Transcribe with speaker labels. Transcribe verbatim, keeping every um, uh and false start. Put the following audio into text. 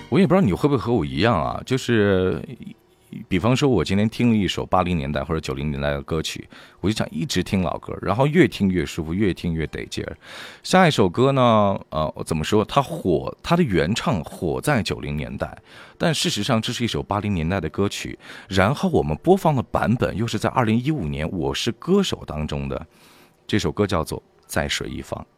Speaker 1: 我也不知道你会不会和我一样啊，就是比方说，我今天听了一首八零年代或者九零年代的歌曲，我就想一直听老歌，然后越听越舒服，越听越得劲儿。下一首歌呢，呃，怎么说？它火，它的原唱火在九零年代，但事实上这是一首八零年代的歌曲。然后我们播放的版本又是在二零一五年《我是歌手》当中的，这首歌叫做《在水一方》。